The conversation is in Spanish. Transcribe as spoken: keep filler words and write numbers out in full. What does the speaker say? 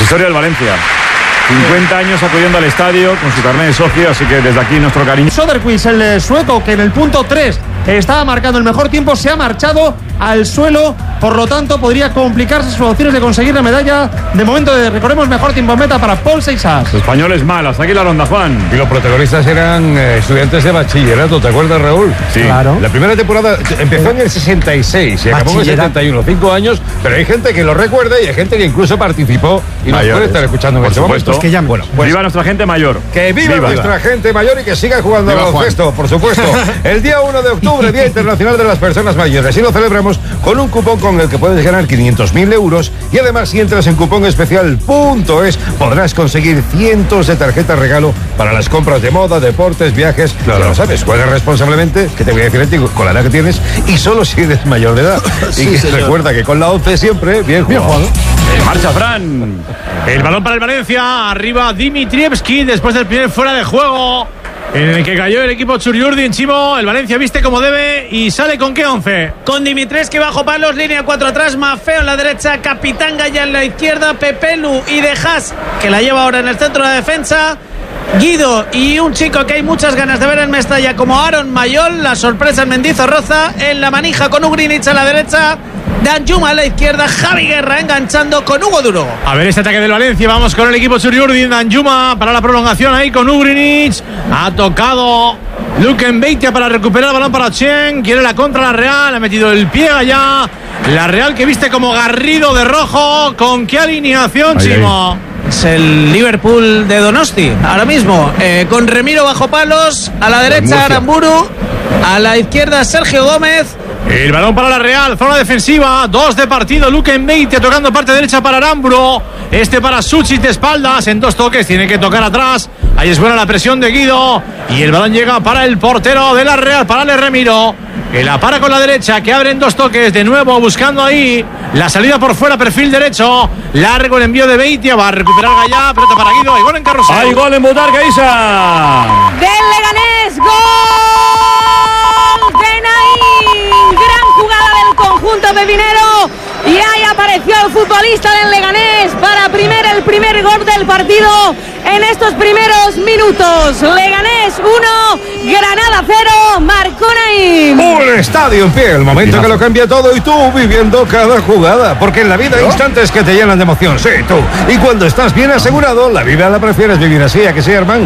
Historia del Valencia. cincuenta años acudiendo al estadio con su carnet de socio, así que desde aquí nuestro cariño. Soderquist, el sueco, que en el punto tres estaba marcando el mejor tiempo, se ha marchado al suelo, por lo tanto podría complicarse sus opciones de conseguir la medalla. De momento, de, recordemos, mejor tiempo en meta para Pol Seixas. Españoles malas, aquí la ronda, Juan. Y los protagonistas eran eh, estudiantes de bachillerato, ¿te acuerdas, Raúl? Sí. Claro. La primera temporada empezó en el sesenta y seis y acabó en el setenta y uno, cinco años, pero hay gente que lo recuerda y hay gente que incluso participó y nos puede estar escuchando en por este supuesto. momento. Que llamen. Bueno, pues, viva nuestra gente mayor. Que viva, viva nuestra viva. gente mayor y que siga jugando al baloncesto, por supuesto. El día uno de octubre, Día Internacional de las Personas Mayores, y lo celebramos con un cupón con el que puedes ganar quinientos mil euros, y además si entras en cupón especial punto es podrás conseguir cientos de tarjetas regalo para las compras de moda, deportes, viajes. Claro, ya lo sabes, juega responsablemente, que te voy a decir a ti con la edad que tienes, y solo si eres mayor de edad. Sí, y que señor. Recuerda que con la once siempre bien jugado. Bien jugado. En marcha, Fran. El balón para el Valencia, arriba Dimitrievski después del primer fuera de juego en el que cayó el equipo Txuriurdin. Chimo, el Valencia viste como debe y sale con qué once. Con Dimitrescu bajo palos, línea cuatro atrás, Maffeo en la derecha, Capitán Gaya en la izquierda, Pepelu y Dejas, que la lleva ahora en el centro de la defensa, Guido y un chico que hay muchas ganas de ver en Mestalla como Aaron Mayol, la sorpresa en Mendizorroza, en la manija con Ugrinic a la derecha, Danjuma a la izquierda, Javi Guerra enganchando con Hugo Duro. A ver este ataque del Valencia, vamos con el equipo Txuriurdin. Danjuma para la prolongación ahí con Ugrinic, ha tocado Luken Beitia para recuperar el balón para Chen, quiere la contra la Real, ha metido el pie allá, la Real que viste como Garrido de rojo. ¿Con qué alineación, ahí, Chimo? Ahí. Es el Liverpool de Donosti ahora mismo, eh, con Remiro bajo palos, a la derecha Aramburu, a la izquierda Sergio Gómez. El balón para la Real, zona defensiva, dos de partido, Luken Beitia tocando parte derecha para Aramburu, este para Suchit de espaldas, en dos toques, tiene que tocar atrás, ahí es buena la presión de Guido, y el balón llega para el portero de la Real, para Ale Remiro, que la para con la derecha, que abre en dos toques, de nuevo buscando ahí la salida por fuera, perfil derecho, largo el envío de Beitia, va a recuperar Gallá, pelota para Guido, hay gol en Carrusel. Hay gol en Butarque, Isa. Del Leganés, gol de Naín, gran jugada del conjunto pepinero, y ahí apareció el futbolista del Leganés para primer, el primer gol del partido en estos primeros minutos. Leganés uno, Granada cero, marcó Naín. Un estadio en pie, el momento que lo cambia todo, y tú viviendo cada jugada, porque en la vida hay instantes que te llenan de emoción, sí, tú. Y cuando estás bien asegurado, la vida la prefieres vivir así, ¿a que sí, hermano?